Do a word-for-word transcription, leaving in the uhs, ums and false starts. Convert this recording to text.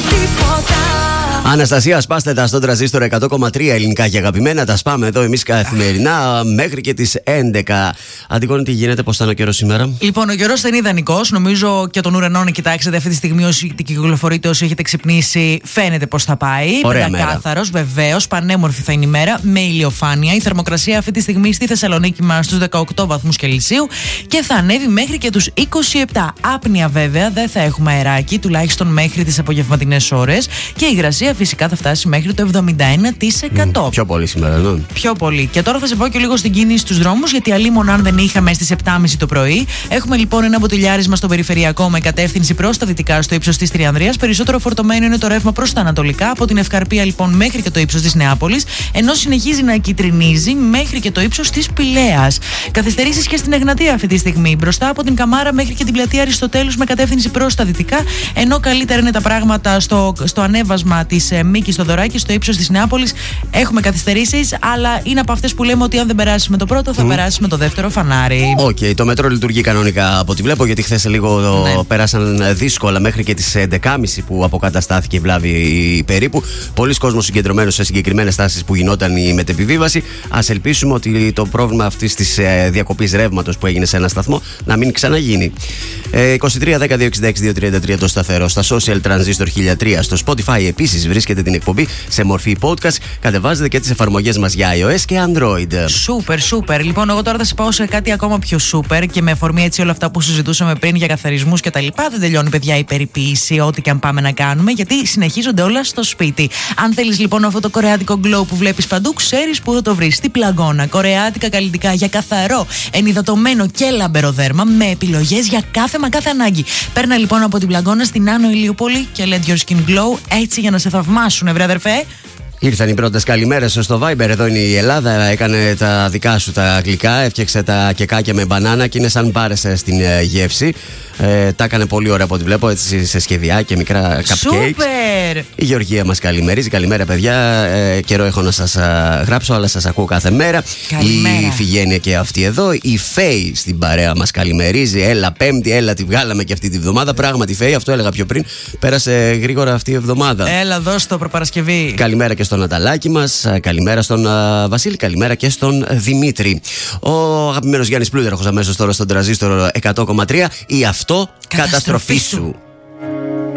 τίποτα. Αναστασία, σπάστε τα στον τραζίστορ εκατό κόμμα τρία ελληνικά και αγαπημένα. Τα σπάμε εδώ εμείς καθημερινά μέχρι και τις έντεκα. Αντιγόνη, τι γίνεται, πώς ήταν ο καιρός σήμερα? Λοιπόν, ο καιρός θα είναι ιδανικός. Νομίζω και τον ουρανό να κοιτάξετε αυτή τη στιγμή όσοι κυκλοφορείτε, όσοι έχετε ξυπνήσει, φαίνεται πώς θα πάει. Πεντακάθαρος, βεβαίως, πανέμορφη θα είναι η μέρα με ηλιοφάνεια. Η θερμοκρασία αυτή τη στιγμή στη Θεσσαλονίκη μας στους δεκαοκτώ βαθμούς Κελσίου και θα ανέβει μέχρι και τους είκοσι επτά. Άπνοια βέβαια, δεν θα έχουμε αεράκι, τουλάχιστον μέχρι τις απογευματινές ώρες. Και η υγρασία φυσικά θα φτάσει μέχρι το εβδομήντα ένα τοις εκατό. Mm, πιο πολύ σήμερα, ναι. Πιο πολύ. Και τώρα θα σε πω και λίγο στην κίνηση στους δρόμους, γιατί αλλήμον αν δεν είχαμε στις επτά και μισή το πρωί. Έχουμε λοιπόν ένα μποτιλιάρισμα στο περιφερειακό με κατεύθυνση προς τα δυτικά στο ύψος της Τριανδρίας. Περισσότερο φορτωμένο είναι το ρεύμα προς τα ανατολικά, από την Ευκαρπία λοιπόν μέχρι και το ύψος της Νεάπολης, ενώ συνεχίζει να κυτρινίζει μέχρι και το ύψος της Πηλαίας. Καθυστερήσεις και στην Εγνατία αυτή τη στιγμή. Μπροστά από την Καμάρα μέχρι και την πλατεία Αριστοτέλους με κατεύθυνση προς τα δυτικά, ενώ καλύτερα είναι τα πράγματα στο, στο ανέβασμα της Μίκης στο Δωράκι, στο ύψος της Νεάπολης. Έχουμε καθυστερήσεις, αλλά είναι από αυτές που λέμε ότι αν δεν περάσεις με το πρώτο, θα mm. περάσεις με το δεύτερο φανάρι. Οκ, okay, το μέτρο λειτουργεί κανονικά από ό,τι βλέπω, γιατί χθες λίγο ναι. πέρασαν δύσκολα μέχρι και τις έντεκα και μισή που αποκαταστάθηκε η βλάβη περίπου. Πολλοί κόσμος συγκεντρωμένος σε συγκεκριμένες στάσεις που γινόταν η μετεπιβίβαση. Ας ελπίσουμε ότι το πρόβλημα αυτής της διακοπής ρεύματος που έγινε σε ένα σταθμό να μην ξαναγίνει. είκοσι τρία δέκα δύο εξήντα έξι δύο τριάντα τρία το σταθερό, στα social Transistor χίλια τρία, στο Spotify επίσης βρίσκεται την εκπομπή σε μορφή podcast. Κατεβάζετε και τις εφαρμογές μας για iOS και Android. Σούπερ, σούπερ. Λοιπόν, εγώ τώρα θα σε πάω σε κάτι ακόμα πιο σούπερ και με αφορμή έτσι όλα αυτά που συζητούσαμε πριν για καθαρισμούς και τα λοιπά. Δεν τελειώνει, παιδιά, η περιποίηση, ό,τι και αν πάμε να κάνουμε, γιατί συνεχίζονται όλα στο σπίτι. Αν θέλεις λοιπόν αυτό το κορεάτικο glow που βλέπεις παντού, ξέρεις που θα το βρεις. Στη Πλαγκώνα. Κορεάτικα καλλιτικά για καθαρό, ενυδατωμένο και λαμπερό δέρμα με επιλογές για κάθε μα κάθε ανάγκη. Παίρνα λοιπόν από την Πλαγκώνα στην Άνω Ηλιούπολη και let your skin glow, έτσι για να σε θαυμάσουν, βρε αδερφέ. Ήρθαν οι πρώτες καλημέρες στο Viber. Εδώ είναι η Ελλάδα. Έκανε τα δικά σου τα γλυκά. Έφτιαξε τα κεκάκια με μπανάνα και είναι σαν μπάρες στην γεύση. Ε, τα έκανε πολύ ωραία από ό,τι βλέπω, έτσι σε σχεδιά και μικρά cupcakes. Σούπερ! Η Γεωργία μας καλημερίζει. Καλημέρα, παιδιά. Ε, καιρό έχω να σας α, γράψω, αλλά σας ακούω κάθε μέρα. Καλημέρα. Η Φιγένεια και αυτή εδώ. Η Φέη στην παρέα μας καλημερίζει. Έλα, Πέμπτη, έλα, τη βγάλαμε και αυτή τη βδομάδα. Πράγματι, Φέη, αυτό έλεγα πιο πριν. Πέρασε γρήγορα αυτή η εβδομάδα. Έλα, δώσ' το προπαρασκευή. Καλημέρα και στον Ναταλάκη μας. Καλημέρα στον α, Βασίλη. Καλημέρα και στον Δημήτρη. Ο αγαπημένος Γιάννης Πλούταρχος αμέσως τώρα στον Τραζίστορο εκατό κόμμα τρία. Η αυτό καταστροφή σου.